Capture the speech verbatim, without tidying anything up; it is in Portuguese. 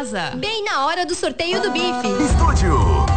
casa. Bem na hora do sorteio do bife. Estúdio